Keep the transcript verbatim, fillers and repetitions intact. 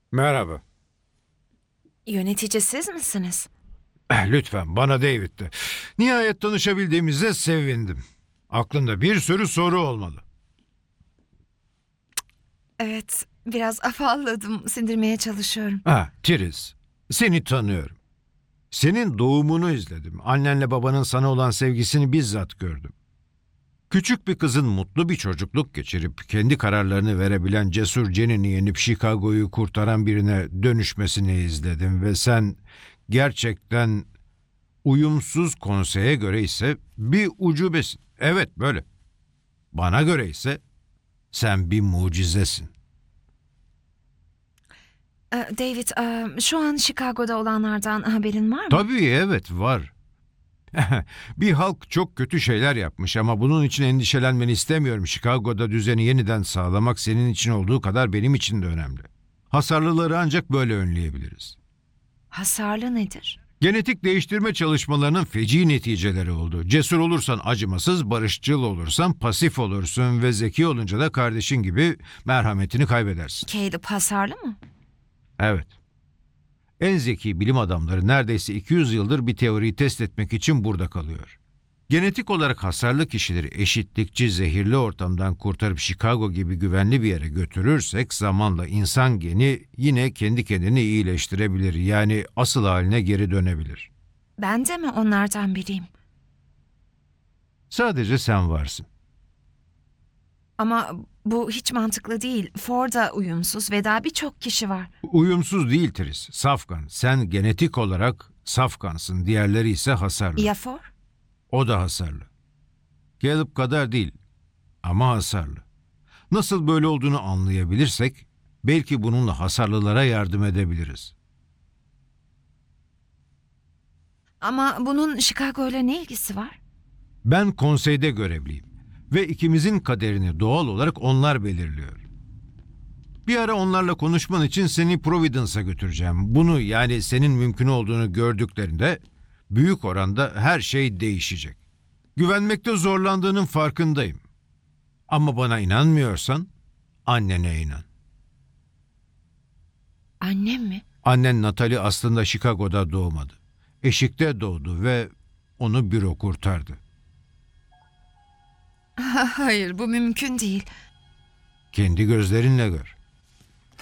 Merhaba. Yönetici siz misiniz? Eh, Lütfen bana David de. Nihayet tanışabildiğimize sevindim. Aklında bir sürü soru olmalı. Evet, biraz afalladım. Sindirmeye çalışıyorum. Ha, Tiriz. Seni tanıyorum. Senin doğumunu izledim. Annenle babanın sana olan sevgisini bizzat gördüm. Küçük bir kızın mutlu bir çocukluk geçirip kendi kararlarını verebilen cesur Jenny'ni yenip Chicago'yu kurtaran birine dönüşmesini izledim ve sen gerçekten uyumsuz konseye göre ise bir ucubesin. Evet böyle. Bana göre ise sen bir mucizesin. Ee, David, e, şu an Chicago'da olanlardan haberin var mı? Tabii evet var. Bir halk çok kötü şeyler yapmış ama bunun için endişelenmeni istemiyorum. Chicago'da düzeni yeniden sağlamak senin için olduğu kadar benim için de önemli. Hasarlıları ancak böyle önleyebiliriz. Hasarlı nedir? Genetik değiştirme çalışmalarının feci neticeleri oldu. Cesur olursan acımasız, barışçıl olursan pasif olursun ve zeki olunca da kardeşin gibi merhametini kaybedersin. Caleb hasarlı mı? Evet. En zeki bilim adamları neredeyse iki yüz yıldır bir teoriyi test etmek için burada kalıyor. Genetik olarak hasarlı kişileri eşitlikçi, zehirli ortamdan kurtarıp Chicago gibi güvenli bir yere götürürsek zamanla insan geni yine kendi kendini iyileştirebilir. Yani asıl haline geri dönebilir. Ben de mi onlardan biriyim? Sadece sen varsın. Ama bu hiç mantıklı değil. Ford'a uyumsuz ve daha birçok kişi var. Uyumsuz değil Tris, safkan. Sen genetik olarak safkansın, diğerleri ise hasarlı. Ya Ford? O da hasarlı. Caleb kadar değil ama hasarlı. Nasıl böyle olduğunu anlayabilirsek belki bununla hasarlılara yardım edebiliriz. Ama bunun Chicago ile ne ilgisi var? Ben konseyde görevliyim ve ikimizin kaderini doğal olarak onlar belirliyor. Bir ara onlarla konuşman için seni Providence'a götüreceğim. Bunu yani senin mümkün olduğunu gördüklerinde büyük oranda her şey değişecek. Güvenmekte zorlandığının farkındayım. Ama bana inanmıyorsan annene inan. Annem mi? Annen Natalie aslında Chicago'da doğmadı. Eşik'te doğdu ve onu büro kurtardı. Hayır, bu mümkün değil. Kendi gözlerinle gör.